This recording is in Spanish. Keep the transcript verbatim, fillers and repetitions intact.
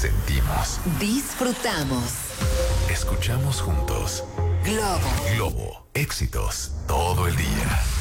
sentimos, disfrutamos, escuchamos juntos. Globo. Globo, éxitos todo el día.